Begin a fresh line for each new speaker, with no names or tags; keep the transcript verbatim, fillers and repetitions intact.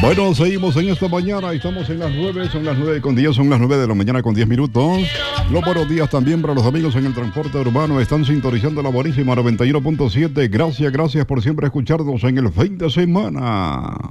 Bueno, seguimos en esta mañana. Estamos en las nueve, son las nueve con diez, son las nueve de la mañana con diez minutos. Los buenos días también para los amigos en el transporte urbano. Están sintonizando la buenísima noventa y uno punto siete. Gracias, gracias por siempre escucharnos en el fin de semana.